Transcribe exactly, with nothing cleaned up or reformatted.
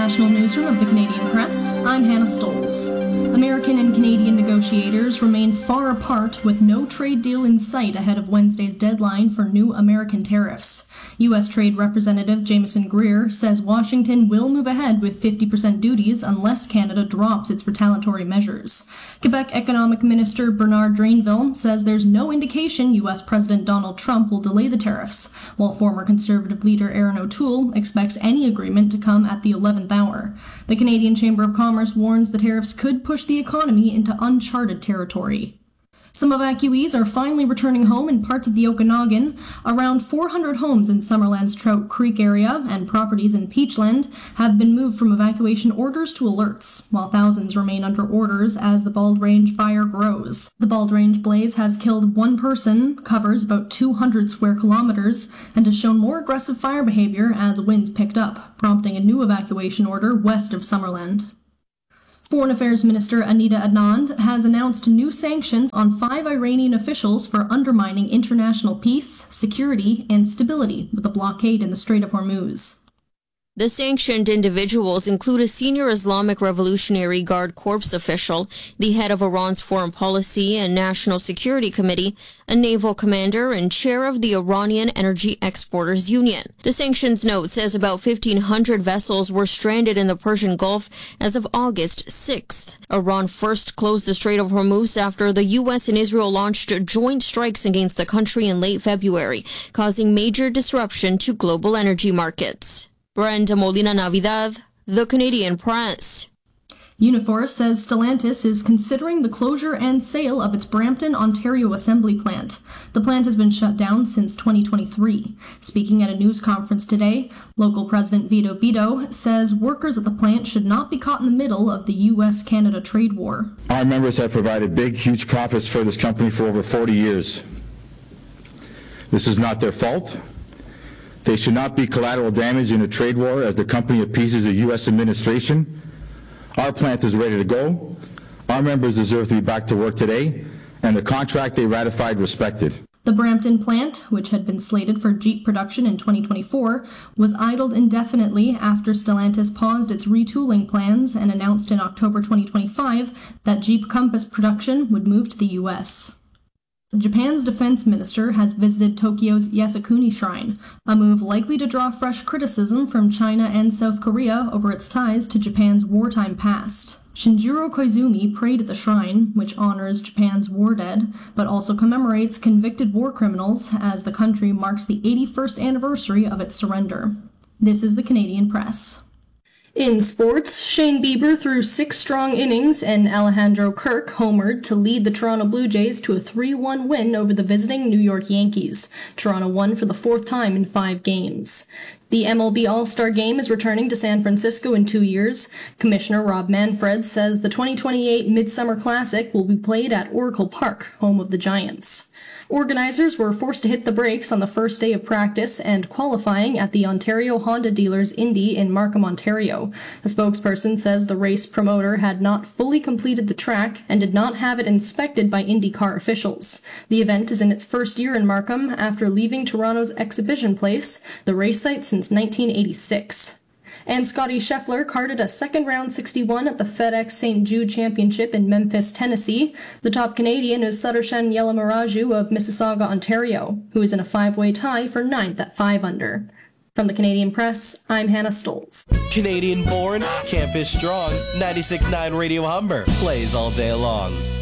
international newsroom of the Canadian Press, I'm Hannah Stolz. American and Canadian negotiators remain far apart with no trade deal in sight ahead of Wednesday's deadline for new American tariffs. U S Trade Representative Jameson Greer says Washington will move ahead with fifty percent duties unless Canada drops its retaliatory measures. Quebec Economic Minister Bernard Drainville says there's no indication U S President Donald Trump will delay the tariffs, while former Conservative leader Erin O'Toole expects any agreement to come at the eleventh hour. The Canadian Chamber of Commerce warns the tariffs could push the economy into uncharted territory. Some evacuees are finally returning home in parts of the Okanagan. Around four hundred homes in Summerland's Trout Creek area and properties in Peachland have been moved from evacuation orders to alerts, while thousands remain under orders as the Bald Range fire grows. The Bald Range blaze has killed one person, covers about two hundred square kilometers, and has shown more aggressive fire behavior as winds picked up, prompting a new evacuation order west of Summerland. Foreign Affairs Minister Anita Anand has announced new sanctions on five Iranian officials for undermining international peace, security, and stability with a blockade in the Strait of Hormuz. The sanctioned individuals include a senior Islamic Revolutionary Guard Corps official, the head of Iran's Foreign Policy and National Security Committee, a naval commander, and chair of the Iranian Energy Exporters Union. The sanctions note says about fifteen hundred vessels were stranded in the Persian Gulf as of August sixth. Iran first closed the Strait of Hormuz after the U S and Israel launched joint strikes against the country in late February, causing major disruption to global energy markets. Brenda Molina Navidad, The Canadian Press. Unifor says Stellantis is considering the closure and sale of its Brampton, Ontario assembly plant. The plant has been shut down since twenty twenty-three. Speaking at a news conference today, local President Vito Beto says workers at the plant should not be caught in the middle of the U S Canada trade war. Our members have provided big, huge profits for this company for over forty years. This is not their fault. They should not be collateral damage in a trade war as the company appeases the U S administration. Our plant is ready to go. Our members deserve to be back to work today, and the contract they ratified respected. The Brampton plant, which had been slated for Jeep production in twenty twenty-four, was idled indefinitely after Stellantis paused its retooling plans and announced in October twenty twenty-five that Jeep Compass production would move to the U S. Japan's defense minister has visited Tokyo's Yasukuni Shrine, a move likely to draw fresh criticism from China and South Korea over its ties to Japan's wartime past. Shinjiro Koizumi prayed at the shrine, which honors Japan's war dead, but also commemorates convicted war criminals as the country marks the eighty-first anniversary of its surrender. This is the Canadian Press. In sports, Shane Bieber threw six strong innings and Alejandro Kirk homered to lead the Toronto Blue Jays to a three one win over the visiting New York Yankees. Toronto won for the fourth time in five games. The M L B All-Star Game is returning to San Francisco in two years. Commissioner Rob Manfred says the twenty twenty-eight Midsummer Classic will be played at Oracle Park, home of the Giants. Organizers were forced to hit the brakes on the first day of practice and qualifying at the Ontario Honda Dealers Indy in Markham, Ontario. A spokesperson says the race promoter had not fully completed the track and did not have it inspected by IndyCar officials. The event is in its first year in Markham after leaving Toronto's exhibition place, the race site since nineteen eighty-six. And Scotty Scheffler carded a second round sixty-one at the FedEx Saint Jude Championship in Memphis, Tennessee. The top Canadian is Sudarshan Yelamaraju of Mississauga, Ontario, who is in a five-way tie for ninth at five under. From the Canadian Press, I'm Hannah Stolz. Canadian born, campus strong, ninety-six point nine Radio Humber plays all day long.